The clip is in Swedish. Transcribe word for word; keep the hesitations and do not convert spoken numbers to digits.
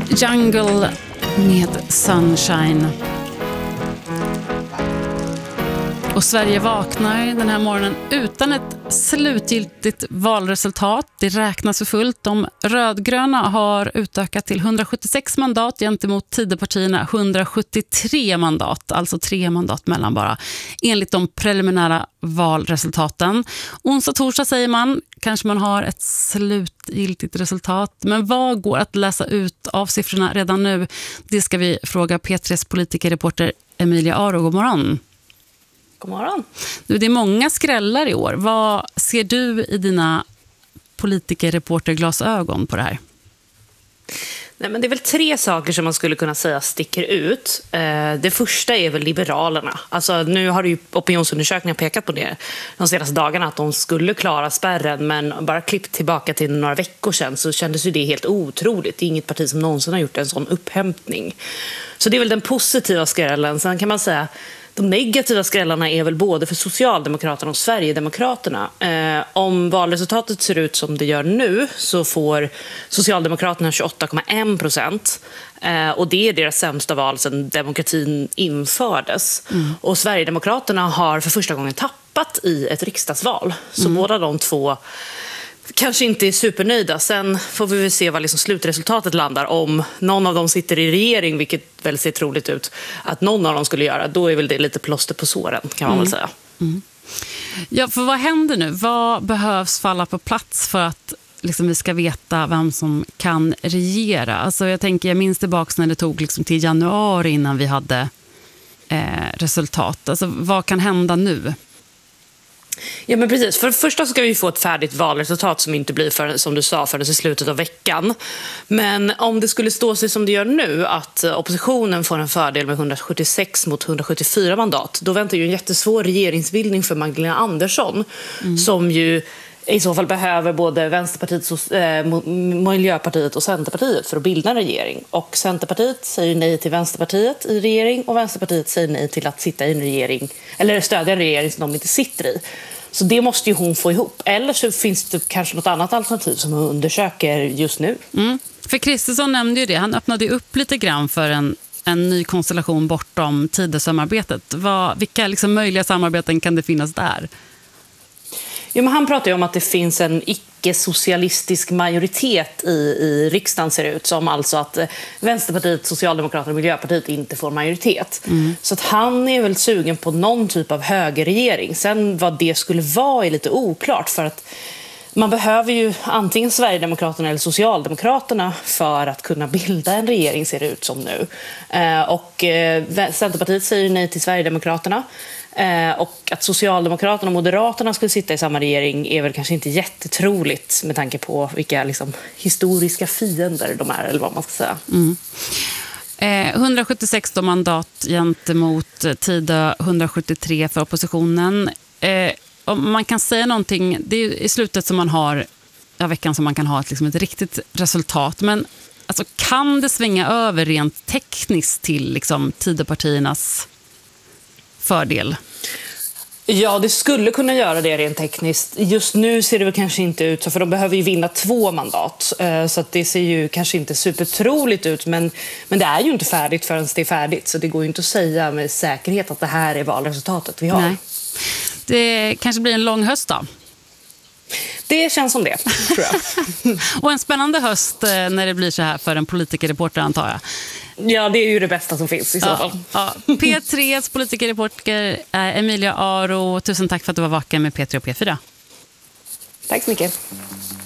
Jungle med Sunshine. Och Sverige vaknar den här morgonen utan ett slutgiltigt valresultat. Det räknas för fullt. De rödgröna har utökat till hundrasjuttiosex mandat gentemot Tidöpartierna hundrasjuttiotre mandat. Alltså tre mandat mellan bara. Enligt de preliminära valresultaten. Onsdag torsdag säger man. Kanske man har ett slutgiltigt resultat. Men vad går att läsa ut av siffrorna redan nu? Det ska vi fråga P tre:s politikerreporter Emilia Aro. God morgon. God morgon. Nu, det är många skrällar i år. Vad ser du i dina politikerreporterglasögon på det här? Nej, men det är väl tre saker som man skulle kunna säga sticker ut. Eh, det första är väl Liberalerna. Alltså, nu har ju opinionsundersökningar pekat på det de senaste dagarna, att de skulle klara spärren, men bara klippt tillbaka till några veckor sedan så kändes ju det helt otroligt. Det är inget parti som någonsin har gjort en sån upphämtning. Så det är väl den positiva skrällen. Sen kan man säga de negativa skrällarna är väl både för Socialdemokraterna och Sverigedemokraterna. Eh, om valresultatet ser ut som det gör nu så får Socialdemokraterna tjugoåtta komma en procent. Eh, och det är deras sämsta val sedan demokratin infördes. Mm. Och Sverigedemokraterna har för första gången tappat i ett riksdagsval. Så mm. båda de två kanske inte är supernöjda. Sen får vi väl se vad liksom slutresultatet landar. Om någon av dem sitter i regering, vilket väl ser troligt ut att någon av dem skulle göra, då är väl det lite plåster på såren, kan man mm. väl säga. Mm. Ja, för vad händer nu? Vad behövs falla på plats för att liksom, vi ska veta vem som kan regera? Alltså, jag tänker, jag minns tillbaka när det tog liksom, till januari innan vi hade eh, resultat. Alltså, vad kan hända nu? Ja, men precis. För det första ska vi få ett färdigt valresultat som inte blir, för, som du sa, förrän i slutet av veckan. Men om det skulle stå sig som det gör nu, att oppositionen får en fördel med hundrasjuttiosex mot hundrasjuttiofyra mandat, då väntar ju en jättesvår regeringsbildning för Magdalena Andersson, mm. som ju i så fall behöver både Vänsterpartiet, äh, Miljöpartiet och Centerpartiet för att bilda en regering. Och Centerpartiet säger nej till Vänsterpartiet i regering, och Vänsterpartiet säger nej till att sitta i en regering, eller stödja en regering som de inte sitter i. Så det måste ju hon få ihop. Eller så finns det kanske något annat alternativ som hon undersöker just nu. Mm. För Kristersson nämnde ju det. Han öppnade upp lite grann för en, en ny konstellation bortom Tidösamarbetet. Vad, vilka liksom möjliga samarbeten kan det finnas där? Jo, men han pratar ju om att det finns en icke-socialistisk majoritet i, i riksdagen, ser det ut som. Alltså att Vänsterpartiet, Socialdemokraterna och Miljöpartiet inte får majoritet. Mm. Så att han är väl sugen på någon typ av högerregering. Sen vad det skulle vara är lite oklart, för att man behöver ju antingen Sverigedemokraterna eller Socialdemokraterna för att kunna bilda en regering, ser det ut som nu. Eh, och eh, Centerpartiet säger nej till Sverigedemokraterna. Eh, och att Socialdemokraterna och Moderaterna skulle sitta i samma regering är väl kanske inte jättetroligt med tanke på vilka liksom, historiska fiender de är, eller vad man ska säga. Mm. Eh, hundrasjuttiosex mandat gentemot Tidö hundrasjuttiotre för oppositionen. Eh, om man kan säga någonting, det är i slutet som man har, ja, veckan som man kan ha ett, liksom ett riktigt resultat. Men alltså, kan det svänga över rent tekniskt till liksom, Tidöpartiernas fördel? Ja, det skulle kunna göra det rent tekniskt. Just nu ser det väl kanske inte ut så, för de behöver ju vinna två mandat. Så att det ser ju kanske inte supertroligt ut, men, men det är ju inte färdigt förrän det är färdigt. Så det går ju inte att säga med säkerhet att det här är valresultatet vi har. Nej. Det kanske blir en lång höst då? Det känns som det, tror jag. Och en spännande höst när det blir så här för en politikerreporter, antar jag. Ja, det är ju det bästa som finns i så ja, fall. Ja. P tre:s politikerreporter Emilia Aro, tusen tack för att du var vaken med P tre och P fyra. Tack så mycket.